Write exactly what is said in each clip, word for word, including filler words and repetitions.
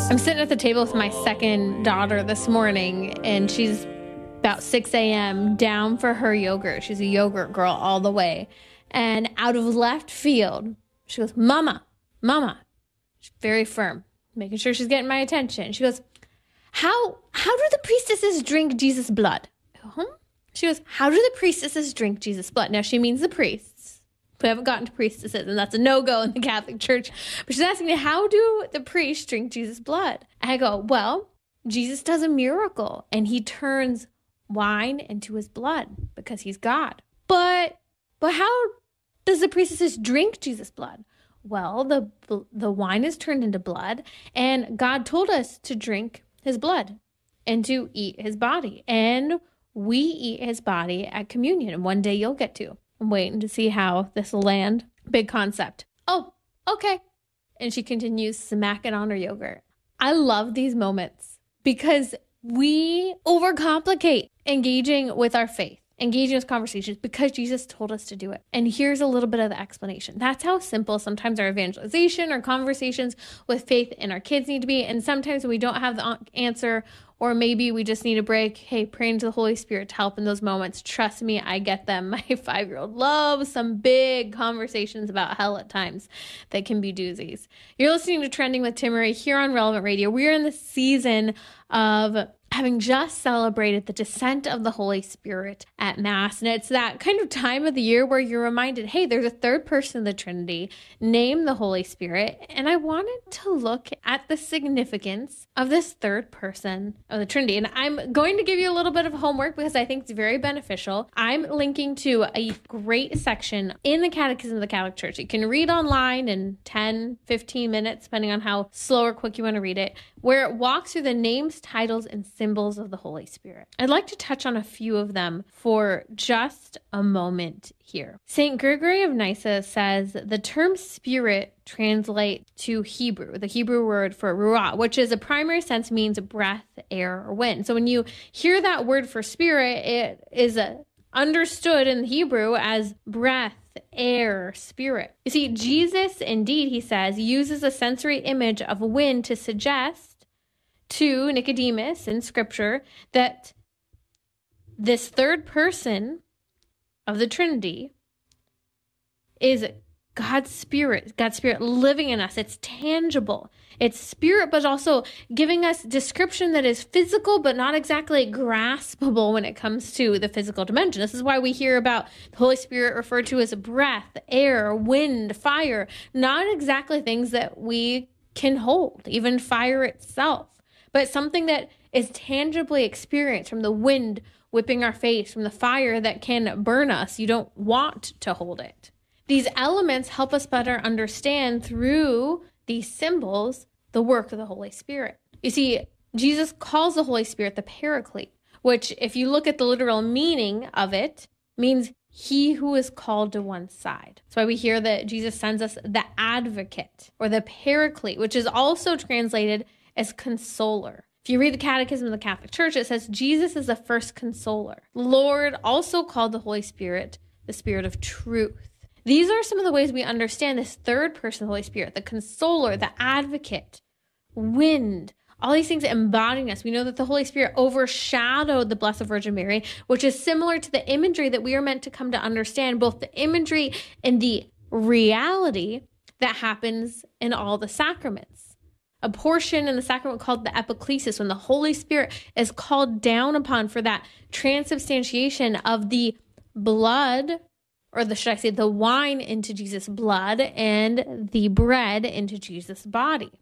I'm sitting at the table with my second daughter this morning, and she's about six a.m. down for her yogurt. She's a yogurt girl all the way. And out of left field, she goes, Mama, Mama. She's very firm, making sure she's getting my attention. She goes, How how do the priestesses drink Jesus' blood? Huh? She goes, How do the priestesses drink Jesus' blood? Now, she means the priests. We haven't gotten to priestesses, and that's a no-go in the Catholic Church. But she's asking me, how do the priests drink Jesus' blood? And I go, well, Jesus does a miracle, and he turns wine into his blood because he's God. But but how does the priestesses drink Jesus' blood? Well, the the wine is turned into blood, and God told us to drink his blood and to eat his body. And we eat his body at communion, and one day you'll get to. I'm waiting to see how this will land. Big concept. Oh, okay. And she continues smacking on her yogurt. I love these moments because we overcomplicate engaging with our faith, engaging with conversations because Jesus told us to do it. And here's a little bit of the explanation. That's how simple sometimes our evangelization or conversations with faith and our kids need to be. And sometimes when we don't have the answer, or maybe we just need a break, hey, praying to the Holy Spirit to help in those moments. Trust me, I get them. My five-year-old loves some big conversations about hell at times that can be doozies. You're listening to Trending with Timmerie here on Relevant Radio. We're in the season of having just celebrated the descent of the Holy Spirit at Mass. And it's that kind of time of the year where you're reminded, hey, there's a third person of the Trinity named the Holy Spirit. And I wanted to look at the significance of this third person of the Trinity. And I'm going to give you a little bit of homework because I think it's very beneficial. I'm linking to a great section in the Catechism of the Catholic Church. You can read online in ten, fifteen minutes, depending on how slow or quick you want to read it, where it walks through the names, titles, and symbols of the Holy Spirit. I'd like to touch on a few of them for just a moment here. Saint Gregory of Nyssa says the term spirit translates to Hebrew, the Hebrew word for ruah, which is a primary sense means breath, air, or wind. So when you hear that word for spirit, it is a, understood in Hebrew as breath, air, spirit. You see, Jesus, indeed, he says, uses a sensory image of wind to suggest to Nicodemus in scripture that this third person of the Trinity is God's Spirit, God's Spirit living in us. It's tangible. It's spirit, but also giving us description that is physical, but not exactly graspable when it comes to the physical dimension. This is why we hear about the Holy Spirit referred to as breath, air, wind, fire, not exactly things that we can hold, even fire itself, but something that is tangibly experienced from the wind whipping our face, from the fire that can burn us. You don't want to hold it. These elements help us better understand through these symbols the work of the Holy Spirit. You see, Jesus calls the Holy Spirit the Paraclete, which if you look at the literal meaning of it, means he who is called to one side. That's why we hear that Jesus sends us the advocate or the Paraclete, which is also translated as consoler. If you read the Catechism of the Catholic Church, it says Jesus is the first consoler. Lord also called the Holy Spirit the Spirit of truth. These are some of the ways we understand this third person of the Holy Spirit, the consoler, the advocate, wind, all these things embodying us. We know that the Holy Spirit overshadowed the Blessed Virgin Mary, which is similar to the imagery that we are meant to come to understand, both the imagery and the reality that happens in all the sacraments. A portion in the sacrament called the epiclesis, when the Holy Spirit is called down upon for that transubstantiation of the blood, or the, should I say, the wine into Jesus' blood and the bread into Jesus' body.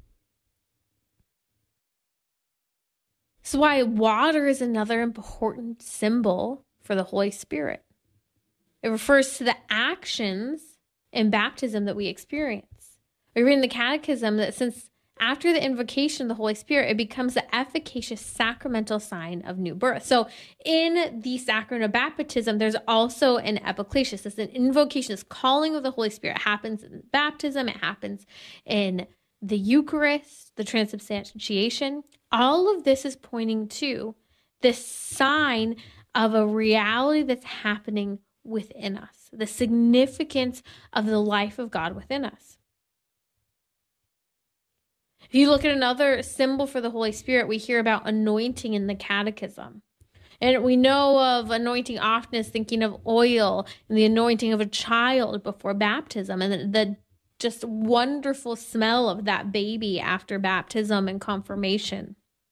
That's why water is another important symbol for the Holy Spirit. It refers to the actions in baptism that we experience. We read in the Catechism that since after the invocation of the Holy Spirit, it becomes the efficacious sacramental sign of new birth. So in the sacrament of baptism, there's also an epiclesis. It's an invocation, this calling of the Holy Spirit. It happens in baptism. It happens in the Eucharist, the transubstantiation. All of this is pointing to this sign of a reality that's happening within us, the significance of the life of God within us. If you look at another symbol for the Holy Spirit, we hear about anointing in the Catechism. And we know of anointing often as thinking of oil and the anointing of a child before baptism, and the, the just wonderful smell of that baby after baptism and confirmation.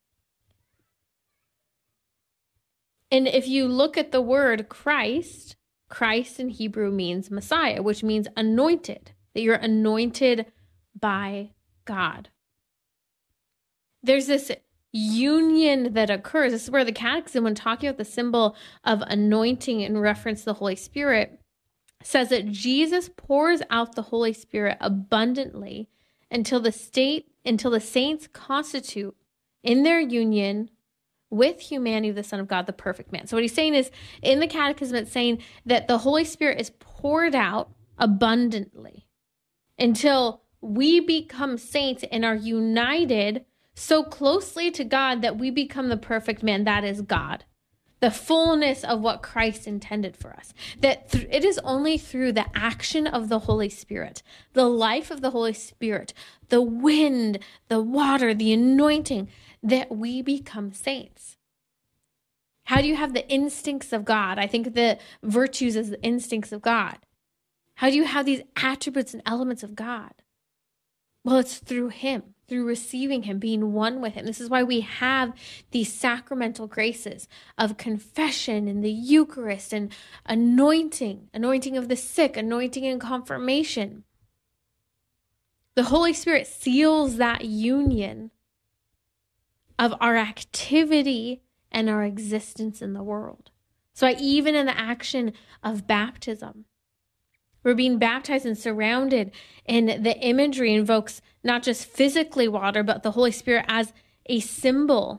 And if you look at the word Christ, Christ in Hebrew means Messiah, which means anointed, that you're anointed by God. There's this union that occurs. This is where the Catechism, when talking about the symbol of anointing in reference to the Holy Spirit, says that Jesus pours out the Holy Spirit abundantly until the state, until the saints constitute in their union with humanity the Son of God, the perfect man. So what he's saying is, in the Catechism, it's saying that the Holy Spirit is poured out abundantly until we become saints and are united so closely to God that we become the perfect man, that is God. The fullness of what Christ intended for us. That th- it is only through the action of the Holy Spirit, the life of the Holy Spirit, the wind, the water, the anointing, that we become saints. How do you have the instincts of God? I think the virtues as the instincts of God. How do you have these attributes and elements of God? Well, it's through him, through receiving him, being one with him. This is why we have these sacramental graces of confession and the Eucharist and anointing, anointing of the sick, anointing in confirmation. The Holy Spirit seals that union of our activity and our existence in the world. So I, even in the action of baptism, we're being baptized and surrounded, and the imagery invokes not just physically water, but the Holy Spirit as a symbol.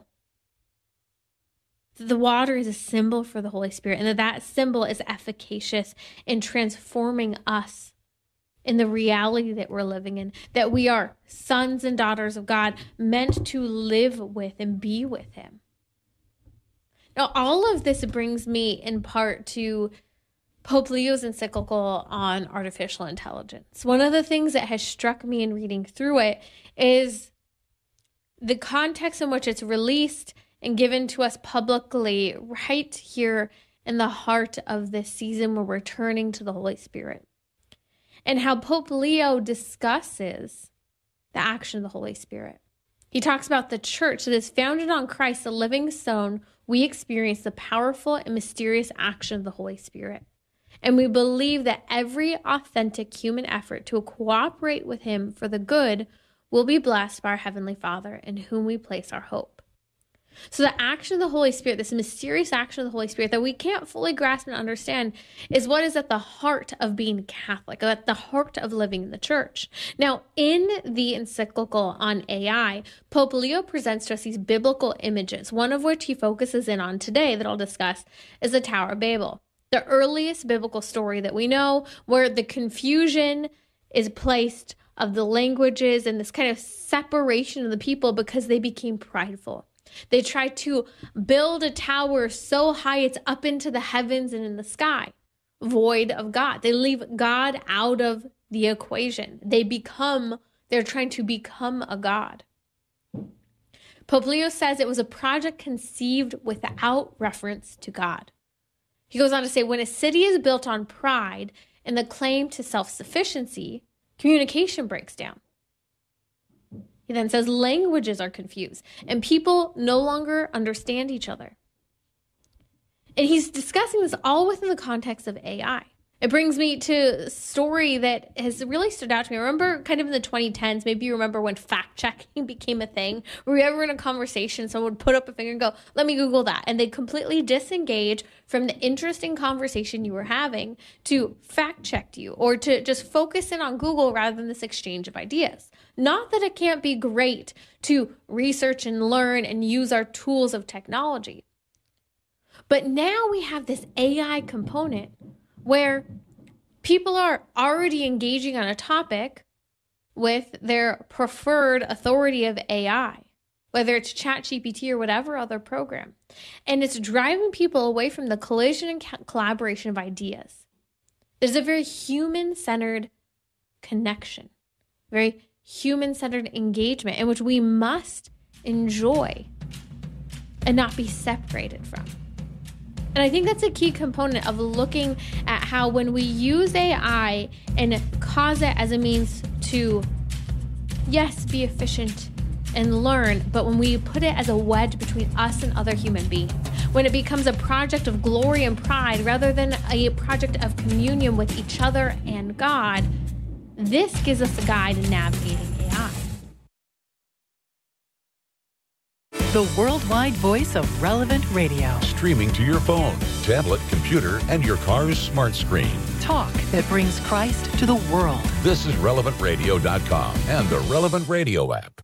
The water is a symbol for the Holy Spirit, and that that symbol is efficacious in transforming us in the reality that we're living in, that we are sons and daughters of God, meant to live with and be with him. Now, all of this brings me in part to Pope Leo's encyclical on artificial intelligence. One of the things that has struck me in reading through it is the context in which it's released and given to us publicly right here in the heart of this season where we're turning to the Holy Spirit. And how Pope Leo discusses the action of the Holy Spirit. He talks about the church that is founded on Christ, the living stone. We experience the powerful and mysterious action of the Holy Spirit. And we believe that every authentic human effort to cooperate with him for the good will be blessed by our Heavenly Father, in whom we place our hope. So the action of the Holy Spirit, this mysterious action of the Holy Spirit that we can't fully grasp and understand, is what is at the heart of being Catholic, at the heart of living in the church. Now, in the encyclical on A I, Pope Leo presents to us these biblical images, one of which he focuses in on today that I'll discuss is the Tower of Babel. The earliest biblical story that we know, where the confusion is placed of the languages and this kind of separation of the people because they became prideful. They tried to build a tower so high it's up into the heavens and in the sky, void of God. They leave God out of the equation. They become, they're trying to become a god. Pope Leo says it was a project conceived without reference to God. He goes on to say, when a city is built on pride and the claim to self-sufficiency, communication breaks down. He then says languages are confused and people no longer understand each other. And he's discussing this all within the context of A I. It brings me to a story that has really stood out to me. I remember kind of in the twenty tens, maybe you remember when fact-checking became a thing, where you ever in a conversation, someone would put up a finger and go, let me Google that. And they'd completely disengage from the interesting conversation you were having to fact-check you or to just focus in on Google rather than this exchange of ideas. Not that it can't be great to research and learn and use our tools of technology. But now we have this A I component where people are already engaging on a topic with their preferred authority of A I, whether it's ChatGPT or whatever other program. And it's driving people away from the collision and collaboration of ideas. There's a very human-centered connection, very human-centered engagement in which we must enjoy and not be separated from. And I think that's a key component of looking at how when we use A I and cause it as a means to, yes, be efficient and learn, but when we put it as a wedge between us and other human beings, when it becomes a project of glory and pride rather than a project of communion with each other and God, this gives us a guide in navigating A I. The worldwide voice of Relevant Radio. Streaming to your phone, tablet, computer, and your car's smart screen. Talk that brings Christ to the world. This is relevant radio dot com and the Relevant Radio app.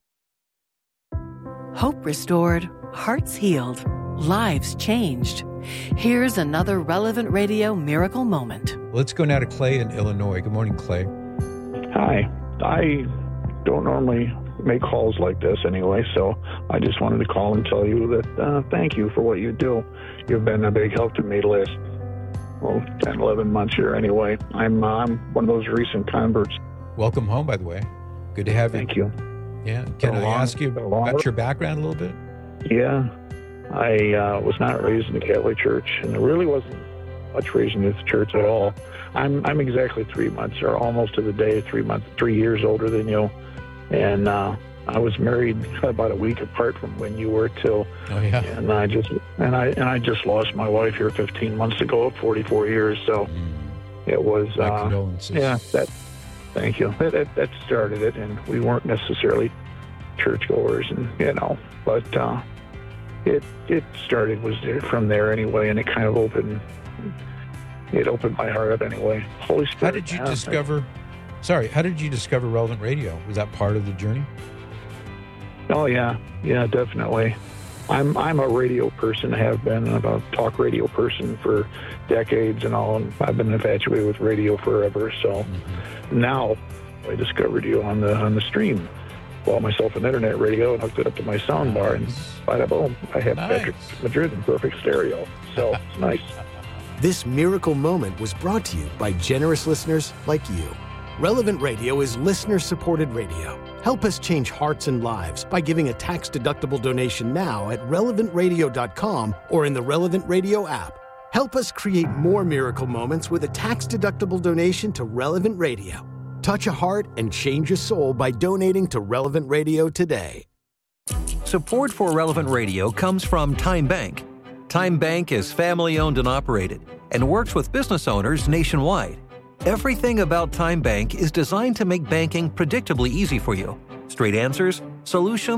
Hope restored, hearts healed, lives changed. Here's another Relevant Radio miracle moment. Let's go now to Clay in Illinois. Good morning, Clay. Hi. I don't normally make calls like this anyway, so I just wanted to call and tell you that uh, thank you for what you do. You've been a big help to me the last, well, ten, eleven months here anyway. I'm, uh, I'm one of those recent converts. Welcome home, by the way. Good to have you. Thank you. Yeah. Can I long, ask you about your background a little bit? Yeah. I uh, was not raised in the Catholic Church, and there really wasn't much raised in the church at all. I'm I'm exactly three months, or almost to the day, three months, three years older than you. And uh, I was married about a week apart from when you were too. Oh yeah. And I just and I and I just lost my wife here fifteen months ago at forty-four years. So Mm. it was My uh, condolences. yeah. That thank you. That, that that started it, and we weren't necessarily churchgoers, and you know, but uh, it it started was there from there anyway, and it kind of opened it opened my heart up anyway. Holy Spirit. How did you yeah, discover? Sorry, how did you discover Relevant Radio? Was that part of the journey? Oh yeah, yeah, definitely. I'm I'm a radio person, have been a talk radio person for decades and all, and I've been infatuated with radio forever. So Mm-hmm. now I discovered you on the on the stream. Bought myself an internet radio and hooked it up to my sound bar, and bada boom, I have Nice. Patrick Madrid in perfect stereo. So it's nice. This miracle moment was brought to you by generous listeners like you. Relevant Radio is listener-supported radio. Help us change hearts and lives by giving a tax-deductible donation now at relevant radio dot com or in the Relevant Radio app. Help us create more miracle moments with a tax-deductible donation to Relevant Radio. Touch a heart and change a soul by donating to Relevant Radio today. Support for Relevant Radio comes from Time Bank. Time Bank is family-owned and operated and works with business owners nationwide. Everything about Time Bank is designed to make banking predictably easy for you. Straight answers, solutions,